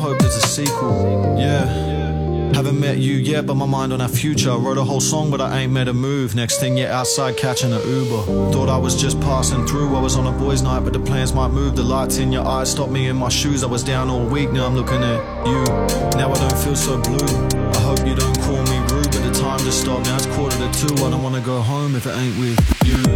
hope there's a sequel. Yeah. Haven't met you yet, but my mind on our future. I wrote a whole song, but I ain't made a move. Next thing you're outside catching an Uber. Thought I was just passing through. I was on a boys' night, but the plans might move. The lights in your eyes stopped me in my shoes. I was down all week, now I'm looking at you. Now I don't feel so blue. I hope you don't call me rude, but the time just stopped. Now it's 1:45. I don't wanna go home if it ain't with you.